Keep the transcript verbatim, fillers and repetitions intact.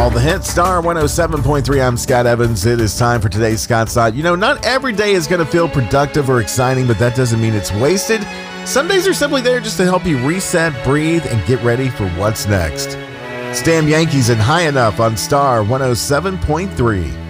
All the hits, Star one oh seven point three. I'm Scott Evans. It is time for today's Scott's Thought. You know, not every day is going to feel productive or exciting, but that doesn't mean it's wasted. Some days are simply there just to help you reset, breathe, and get ready for what's next. Stam Yankees and High Enough on Star one oh seven point three.